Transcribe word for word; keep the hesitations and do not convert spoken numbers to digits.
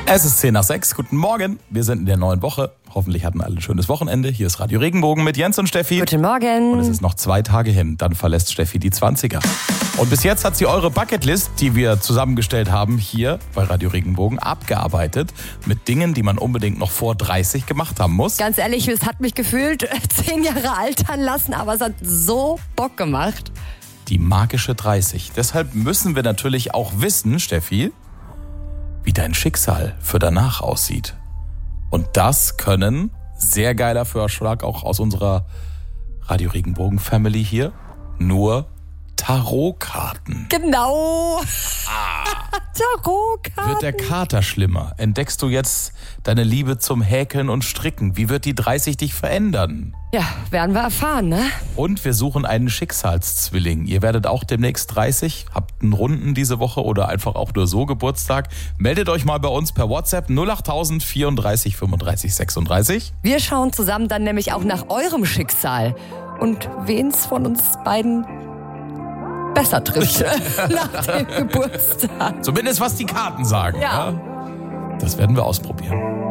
Es ist zehn nach sechs. Guten Morgen. Wir sind in der neuen Woche. Hoffentlich hatten alle ein schönes Wochenende. Hier ist Radio Regenbogen mit Jens und Steffi. Guten Morgen. Und es ist noch zwei Tage hin. Dann verlässt Steffi die zwanziger. Und bis jetzt hat sie eure Bucketlist, die wir zusammengestellt haben, hier bei Radio Regenbogen abgearbeitet. Mit Dingen, die man unbedingt noch vor dreißig gemacht haben muss. Ganz ehrlich, es hat mich gefühlt zehn Jahre altern lassen, aber es hat so Bock gemacht. Die magische dreißig. Deshalb müssen wir natürlich auch wissen, Steffi, wie dein Schicksal für danach aussieht. Und das können, sehr geiler Vorschlag auch aus unserer Radio Regenbogen Family hier, nur Tarotkarten. Genau. Ah. Tarotkarten. Wird der Kater schlimmer? Entdeckst du jetzt deine Liebe zum Häkeln und Stricken? Wie wird die dreißig dich verändern? Ja, werden wir erfahren, ne? Und wir suchen einen Schicksalszwilling. Ihr werdet auch demnächst dreißig, habt einen Runden diese Woche oder einfach auch nur so Geburtstag. Meldet euch mal bei uns per WhatsApp null acht tausend vierunddreißig fünfunddreißig sechsunddreißig. Wir schauen zusammen dann nämlich auch nach eurem Schicksal und wen's von uns beiden besser trifft nach dem Geburtstag. Zumindest was die Karten sagen. Ja. Ja? Das werden wir ausprobieren.